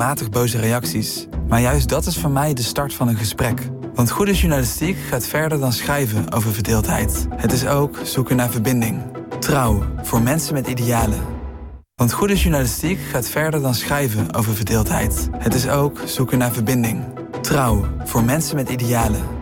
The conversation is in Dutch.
matig boze reacties. Maar juist dat is voor mij de start van een gesprek. Want goede journalistiek gaat verder dan schrijven over verdeeldheid. Het is ook zoeken naar verbinding. Trouw, voor mensen met idealen. Want goede journalistiek gaat verder dan schrijven over verdeeldheid. Het is ook zoeken naar verbinding. Trouw, voor mensen met idealen.